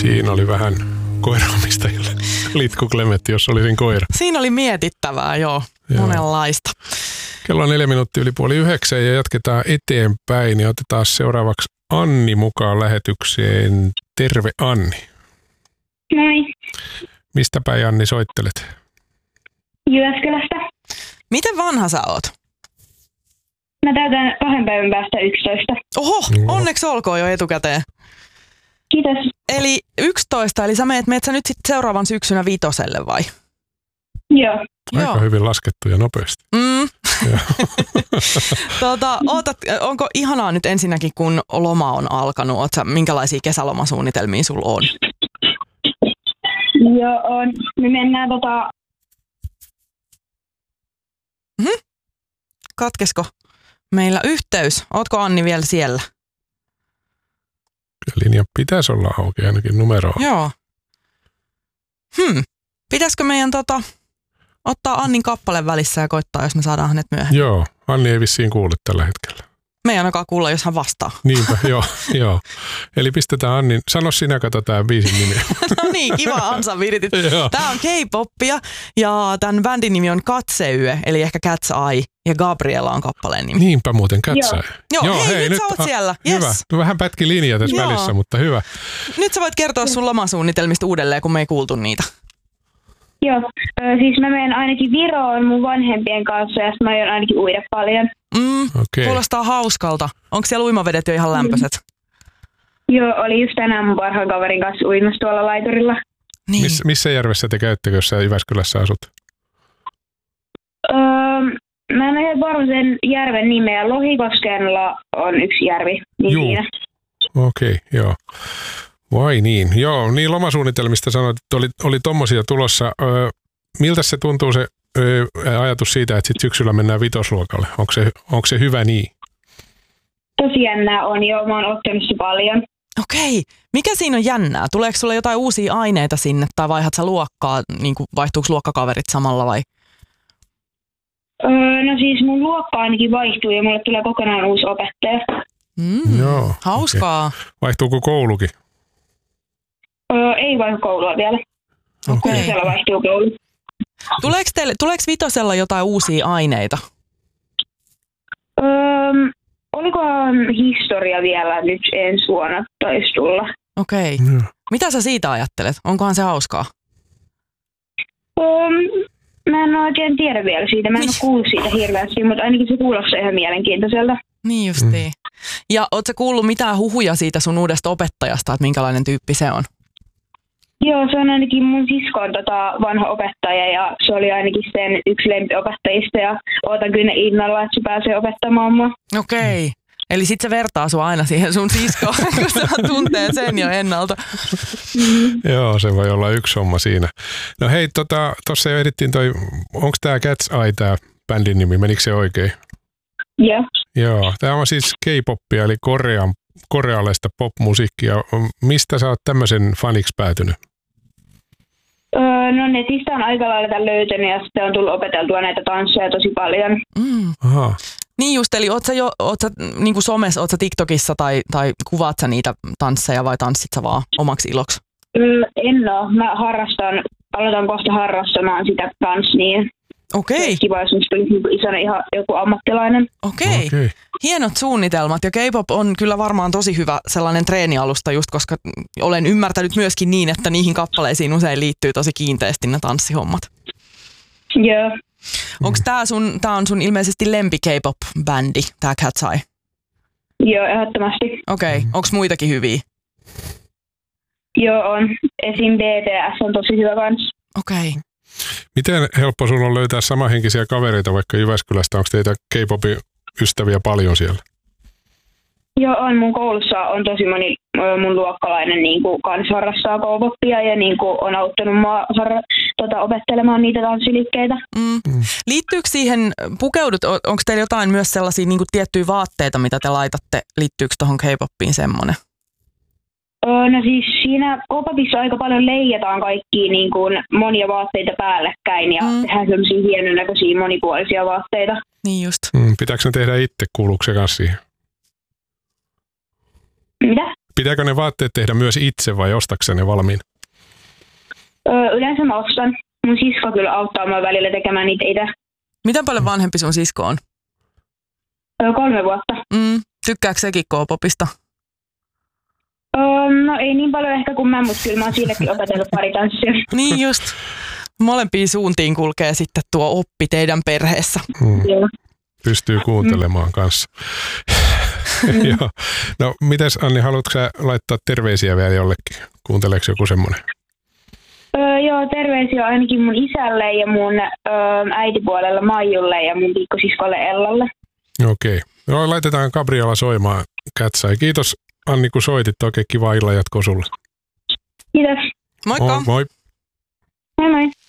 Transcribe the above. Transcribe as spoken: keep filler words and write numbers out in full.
Siinä oli vähän koiraomistajille. Litku Klemetti, jos olisin koira. Siinä oli mietittävää, joo. joo. Monenlaista. Kello on neljä minuuttia yli puoli yhdeksän ja jatketaan eteenpäin. Ja otetaan seuraavaksi Anni mukaan lähetykseen. Terve Anni. Moi. Mistä päin Anni soittelet? Jyväskylästä. Miten vanha sä oot? Mä täytän kahden päivän päästä yksitoista. Oho, onneksi olkoon jo etukäteen. Kiitos. Eli yksitoista, eli sä meet, meet sä nyt sit seuraavan syksynä vitoselle vai? Joo. Aika Joo. hyvin laskettu ja nopeasti. Mm. tota, ootat, onko ihanaa nyt ensinnäkin, kun loma on alkanut? Oot sä, minkälaisia kesälomasuunnitelmia sulla on? Joo, on. Me mennään tota... Mm-hmm. Katkesko meillä yhteys? Ootko Anni vielä siellä? Linja pitäisi olla auki, ainakin numeroa. Joo. Hmm. Pitäisikö meidän tota, ottaa Annin kappale välissä ja koittaa, jos me saadaan hänet myöhemmin? Joo, Anni ei vissiin kuule tällä hetkellä. Me ei ainakaan kuulla, jos hän vastaa. Niinpä, joo, joo. Eli pistetään Annin, sano sinä, kato tää biisin nimi. No niin, kiva Ansa viritit. Tää on K-poppia ja tämän bändin nimi on Katseyö, eli ehkä Cat's Eye, ja Gabriella on kappaleen nimi. Niinpä muuten, Cat's Eye. Joo, joo, hei, hei nyt, nyt sä oot siellä. Hyvä, yes. Vähän pätki linja tässä joo. välissä, mutta hyvä. Nyt sä voit kertoa sun lomasuunnitelmista uudelleen, kun me ei kuultu niitä. Joo, siis mä menen ainakin Viroon mun vanhempien kanssa ja mä aion ainakin uida paljon. Mm, okay. Kuulostaa hauskalta. Onko siellä uimavedet jo ihan lämpöiset? Mm. Joo, oli just tänään mun parhaan kaverin kanssa uimassa tuolla laiturilla. Niin. Miss, missä järvessä te käytte, jos sä Jyväskylässä asut? Öö, mä en ole varma sen järven nimeä. Lohikoskella on yksi järvi. Niin Juu. Siinä. Okei, okay, joo. Vai niin. Joo, niin lomasuunnitelmista sanoit, että oli, oli tommosia tulossa. Öö, miltä se tuntuu se öö, ajatus siitä, että sit syksyllä mennään vitosluokalle? Onko se, onko se hyvä niin? Tosi jännää on, joo. Mä oon ottanut se paljon. Okei. Mikä siinä on jännää? Tuleeko sulle jotain uusia aineita sinne tai vaihdat sä luokkaa? Niin kuin vaihtuuko luokkakaverit samalla vai? Öö, no siis mun luokka ainakin vaihtuu ja mulle tulee kokonaan uusi opettaja. Mm, joo. Hauskaa. Okay. Vaihtuuko koulukin? Öö, ei vaihdu koulua vielä. Okei. Okay. Siellä vaihtuu koulu. Tuleeko, teille, tuleeko vitosella jotain uusia aineita? Öö, olikohan historia vielä nyt ensi vuonna taisi tulla? Okei. Okay. Mm. Mitä sä siitä ajattelet? Onkohan se hauskaa? Öö, mä en oikein tiedä vielä siitä. Mä en niin. ole kuullut siitä hirveästi, mutta ainakin se kuulostaa ihan mielenkiintoiselta. Niin justiin. Mm. Ja oot sä kuullut mitään huhuja siitä sun uudesta opettajasta, että minkälainen tyyppi se on? Joo, se on ainakin mun siskon tota, vanha opettaja ja se oli ainakin sen yksi lempiopettajista ja ootan kyllä innolla, että se pääsee opettamaan mua. Okei. Okay. Eli sit se vertaa sua aina siihen sun siskoon, kun sä tuntee sen jo ennalta. Mm. Joo, se voi olla yksi homma siinä. No hei, tota, tossa jo edittiin toi, onko tää Cat's Eye tää bändin nimi, menikö se oikein? Joo. Joo, tää on siis K-poppia eli korean, korealaista popmusiikkia. Mistä sä oot tämmöisen faniksi päätynyt? Öö, no netistä on aika lailla löytänyt ja sitten on tullut opeteltua näitä tansseja tosi paljon. Mm. Aha. Niin just, eli oot sä jo oot sä, niin kuin somessa, oot sä TikTokissa tai, tai kuvaat sä niitä tansseja vai tanssit sä vaan omaksi iloksi? Öö, en oo. Mä harrastan, aloitan kohta harrastamaan sitä kans niin. Okei. Okay. Kiva, jos musta tulisi isona ihan joku ammattilainen. Okei. Okay. Okay. Hienot suunnitelmat ja K-pop on kyllä varmaan tosi hyvä sellainen treenialusta just, koska olen ymmärtänyt myöskin niin, että niihin kappaleisiin usein liittyy tosi kiinteästi ne tanssihommat. Joo. Onko tää sun, tää on sun ilmeisesti lempi K-pop-bändi, tää Cat's Eye? Joo, ehdottomasti. Okei. Okay. Onko muitakin hyviä? Joo, on. Esim. B T S on tosi hyvä kans. Okei. Okay. Miten helppo sun on löytää samanhenkisiä kavereita vaikka Jyväskylästä? Onko teitä K-popin ystäviä paljon siellä? Joo, on. Mun koulussa on tosi moni mun luokkalainen niin kuin kans harrastaa K-popia ja niin kuin on auttanut mua harra- tota, opettelemaan niitä tanssiliikkeitä. Mm. Mm. Liittyykö siihen, pukeudut, onko teillä jotain myös sellaisia niin kuin tiettyjä vaatteita, mitä te laitatte? Liittyykö tuohon K-popiin semmoinen? Öö, no siis siinä K-popissa aika paljon leijataan kaikkia niin kuin monia vaatteita päällekkäin ja mm. tehdään sellaisia hienonäköisiä monipuolisia vaatteita. Niin just. Mm, pitääkö ne tehdä itse, kuuluuko se kanssa siihen? Mitä? Pitääkö ne vaatteet tehdä myös itse vai ostatko ne valmiin? Öö, yleensä mä ostan. Mun sisko kyllä auttaa mua välillä tekemään niitä itse. Miten paljon vanhempi sun sisko on? Öö, kolme vuotta. Mm, tykkääkö sekin K-popista? Öö, no ei niin paljon ehkä kuin mä, mutta kyllä mä oon sillekin opetellut pari tanssia. Niin just. Molempiin suuntiin kulkee sitten tuo oppi teidän perheessä. Mm. Pystyy kuuntelemaan mm. kanssa. Mm. Joo. No mites Anni, haluatko sä laittaa terveisiä vielä jollekin? Kuunteleeko joku semmoinen? Öö, joo, terveisiä ainakin mun isälle ja mun öö, äitipuolella Maijulle ja mun pikkosiskolle Ellalle. Okei. No, laitetaan Gabriela soimaan Cat's. Kiitos Anni, kun soitit. Oikein kiva illan jatkoa sulle. Kiitos. Moikka. Moi. Moi. Moi moi.